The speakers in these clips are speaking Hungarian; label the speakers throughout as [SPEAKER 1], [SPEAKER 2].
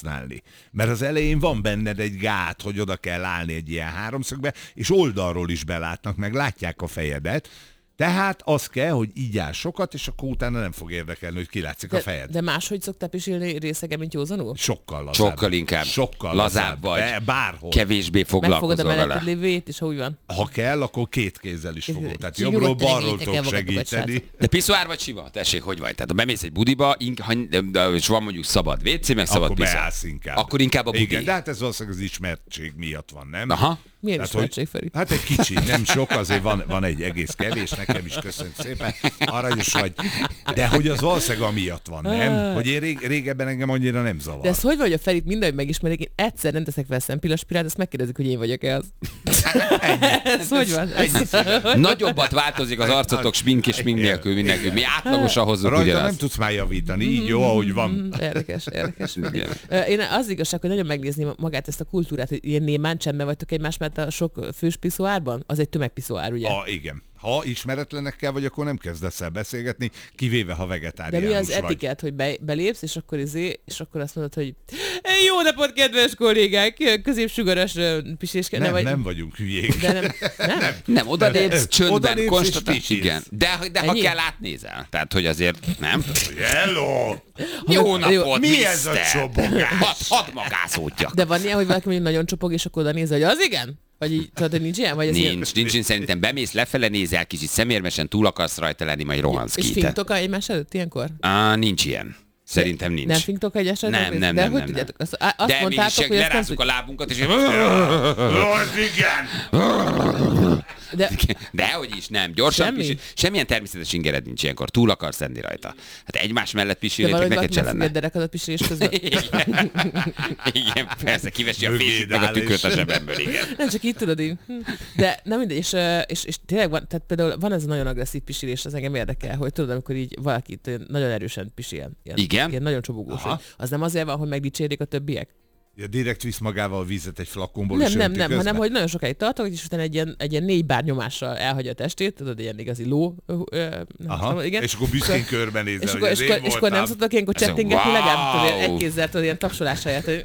[SPEAKER 1] használni. Mert az elején van benned egy gát, hogy oda kell állni egy ilyen háromszögbe, és oldalról is belátnak, meg látják a fejedet. Tehát az kell, hogy így áll sokat, és akkor utána nem fog érdekelni, hogy kilátszik a fejed.
[SPEAKER 2] De máshogy szoktál pisilni részegen, mint józanul?
[SPEAKER 1] Sokkal lazább.
[SPEAKER 3] Sokkal inkább.
[SPEAKER 1] Sokkal
[SPEAKER 3] lazább vagy.
[SPEAKER 1] Bárhol.
[SPEAKER 3] Kevésbé foglalkozol
[SPEAKER 2] vele. Megfogod a mellett lévőjét, és ha úgy van.
[SPEAKER 1] Ha kell, akkor két kézzel is fogom. Tehát jobbról, balról tudok segíteni.
[SPEAKER 3] De piszoár vagy sima? Tessék, hogy vagy? Tehát ha bemész egy budiba, és van mondjuk szabad WC, meg szabad piszoár. Akkor inkább a budi.
[SPEAKER 1] Igen, de hát ez valószínűleg az ismertség miatt van, nem?
[SPEAKER 3] Aha.
[SPEAKER 2] Milyen ismertség, Feri?
[SPEAKER 1] Hát egy kicsi, nem sok, azért van egy egész kevés, nekem is köszönöm szépen, aranyos vagy. De hogy az valószínűleg amiatt van, nem? Hogy én régebben engem annyira nem zavar.
[SPEAKER 2] De ez hogy vagy a Ferit mindegy megismerik, én egyszer nem teszek fel szempillaspirát, azt megkérdezik, hogy én vagyok-e az. Ez hogy van?
[SPEAKER 3] Nagyobbat változik az arcotok smink és smink nélkül mindenki. Mi átlagosan hozzuk
[SPEAKER 1] rajta
[SPEAKER 3] ugyanazt.
[SPEAKER 1] nem tudsz már javítani, így jó, ahogy van.
[SPEAKER 2] Érdekes. Én az igazság, hogy nagyon megnézni magát ezt a kultúrát, hogy ilyen némán csendben vagytok egymás mellett a sok fős piszoárban? Az egy tömegpiszoár, ugye?
[SPEAKER 1] Igen. Ha ismeretlenekkel vagy, akkor nem kezdesz el beszélgetni, kivéve ha vegetáriánus
[SPEAKER 2] vagy. De mi az etikett, hogy belépsz, és akkor azt mondod, hogy jó napot, kedves kollégák, középsugaras pisés.
[SPEAKER 1] Nem vagyunk hülyék.
[SPEAKER 2] De
[SPEAKER 3] nem odalépsz, csöndben,
[SPEAKER 1] konstatálsz.
[SPEAKER 3] Igen. De ha kell, átnézel. Tehát, hogy azért nem.
[SPEAKER 1] Hello!
[SPEAKER 3] Jó napot,
[SPEAKER 1] mi ez a csobogás?
[SPEAKER 3] Hadd magászódjak.
[SPEAKER 2] De van ilyen, hogy valaki mondjuk nagyon csopog, és akkor oda néz, hogy az igen? Vagy így, tudod, hogy nincs ilyen? Vagy
[SPEAKER 3] nincs, szerintem bemész, lefele nézel, kicsit szemérmesen túl akarsz rajta lenni, majd rohansz ki.
[SPEAKER 2] És fintok egymás előtt ilyenkor?
[SPEAKER 3] Nincs ilyen. Szerintem nincs.
[SPEAKER 2] Nem fintok egyes előtt?
[SPEAKER 3] Nem.
[SPEAKER 2] De hogy tudjátok? Azt
[SPEAKER 3] de
[SPEAKER 2] mondtátok, hogy
[SPEAKER 3] lerázzuk a lábunkat, és... Dehogy is, nem. Gyorsan semmilyen természetes ingered nincs ilyenkor. Túl akarsz lenni rajta. Hát egymás mellett pisilnétek, neked se lenne.
[SPEAKER 2] De valahogy pisilés közben.
[SPEAKER 3] Igen, persze, kivesi a fését meg a tükröt a zsebemből, igen.
[SPEAKER 2] Nem, csak így tudod én. De nem mindegy, és tényleg van, tehát például van ez a nagyon agresszív pisilés, az engem érdekel, hogy tudod, amikor így valakit nagyon erősen pisil.
[SPEAKER 3] Igen?
[SPEAKER 2] Ilyen nagyon csobogós. Az nem azért van, hogy megdicsérik a többiek?
[SPEAKER 1] Ja, direkt visz magával a vízet egy flakonból.
[SPEAKER 2] Nem, hanem hogy nagyon sokáig tartok, és utána egy ilyen 4 bár nyomással elhagyja a testét, tudod, ilyen igazi ló.
[SPEAKER 1] Igen. És akkor büszkén körbenézel,
[SPEAKER 2] és akkor nem szoktak ilyenkor csettingetni, legalább egy kézzel, tudod, ilyen tapsolással, hogy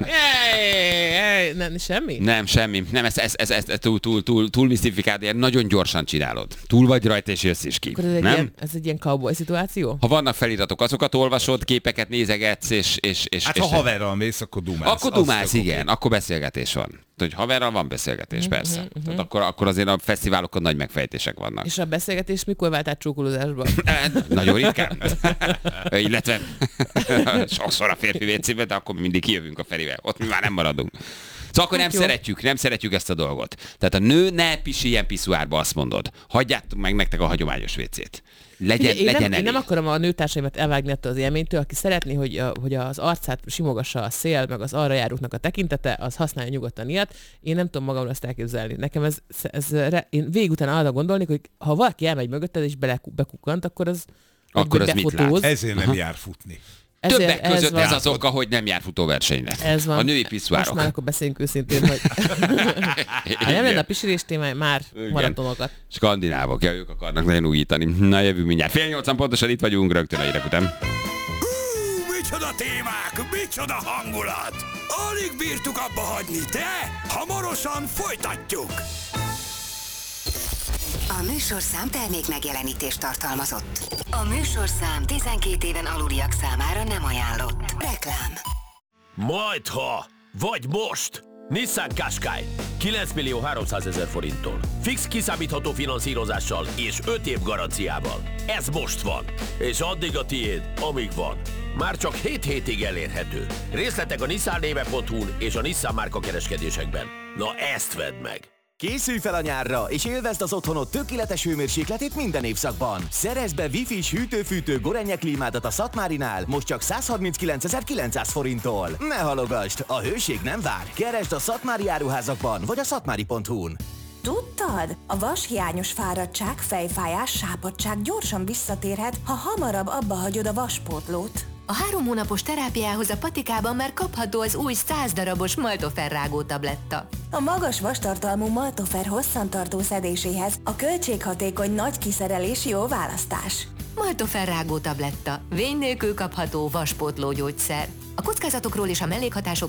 [SPEAKER 2] nem, semmi?
[SPEAKER 3] Nem, semmi. Nem, ez túl misztifikált, ilyen nagyon gyorsan csinálod. Túl vagy rajta, és jössz is ki.
[SPEAKER 2] Akkor ez egy ilyen cowboy szituáció?
[SPEAKER 3] Ha vannak feliratok, azokat olvasod, képeket nézegetsz, és
[SPEAKER 1] hát ha haverral mész, akkor dumálsz.
[SPEAKER 3] Igen, akkor beszélgetés van. Hogy haverral van beszélgetés, persze. Tehát akkor azért a fesztiválokon nagy megfejtések vannak.
[SPEAKER 2] És a beszélgetés mikor vált át csókolózásba?
[SPEAKER 3] Nagyon ritkán. Illetve sokszor a férfi vécében, de akkor mindig kijövünk a Ferivel. Ott mi már nem maradunk. Szóval akkor nem szeretjük ezt a dolgot. Tehát a nő ne pisiljen piszuárba, azt mondod. Hagyjátok meg nektek a hagyományos vécét. Legyen
[SPEAKER 2] én nem akarom a nőtársaimat elvágni ettől az élménytől, aki szeretné, hogy az arcát simogassa a szél, meg az arra járóknak a tekintete, az használja nyugodtan ilyet. Én nem tudom magamra ezt elképzelni. Nekem én végig utána arra gondolnék, hogy ha valaki elmegy mögötted és bekukkant, akkor az
[SPEAKER 3] mit lát?
[SPEAKER 1] Ezért nem jár futni.
[SPEAKER 3] Többek között ez az oka, hogy nem jár futóversenyre.
[SPEAKER 2] Ez van.
[SPEAKER 3] A női piszvárok.
[SPEAKER 2] Most már akkor beszéljünk őszintén, hogy nem lenne a pisilés témája, már maratonokat.
[SPEAKER 3] Skandinávok, ők akarnak nagyon újítani. Na, jövünk mindjárt. 7:30 pontosan itt vagyunk, rögtön a hírek után.
[SPEAKER 4] Micsoda témák, micsoda hangulat! Alig bírtuk abba hagyni, de hamarosan folytatjuk!
[SPEAKER 5] A műsorszám termék megjelenítést tartalmazott. A műsorszám 12 éven aluliak számára nem ajánlott. Reklám.
[SPEAKER 4] Majdha, vagy most! Nissan Qashqai 9.300.000 forinttól. Fix kiszámítható finanszírozással és 5 év garanciával. Ez most van, és addig a tiéd, amíg van. Már csak 7 hétig elérhető. Részletek a nissannéve.hu-n és a Nissan márka kereskedésekben. Na ezt vedd meg!
[SPEAKER 6] Készülj fel a nyárra, és élvezd az otthonod tökéletes hőmérsékletét minden évszakban. Szerezd be Wi-Fi-s hűtő-fűtő Gorenje klímádat a Szatmárinál, most csak 139.900 forinttól. Ne halogasd, a hőség nem vár. Keresd a Szatmári áruházakban, vagy a szatmári.hu-n.
[SPEAKER 7] Tudtad? A vashiányos fáradtság, fejfájás, sápadtság gyorsan visszatérhet, ha hamarabb abba hagyod a vaspótlót.
[SPEAKER 5] A 3 hónapos terápiához a patikában már kapható az új 100 darabos Maltofer rágó tabletta.
[SPEAKER 7] A magas vastartalmú Maltofer hosszantartó szedéséhez a költséghatékony nagy kiszerelés jó választás.
[SPEAKER 5] Maltofer rágó tabletta. Vény nélkül kapható vaspótló gyógyszer. A kockázatokról és a mellékhatásokról